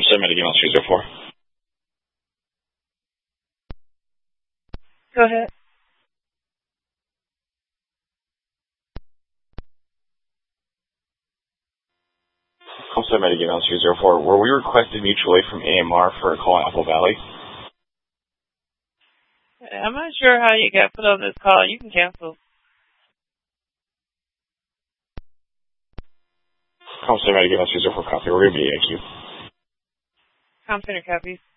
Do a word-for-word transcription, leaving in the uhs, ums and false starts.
Seven again on three zero four. Go ahead. Home seven again on three zero four. Were we requested mutual aid from A M R for a call in Apple Valley? I'm not sure how you got put on this call. You can cancel. Home seven again on three zero four copy. We're going to be A Q. Com Center copies.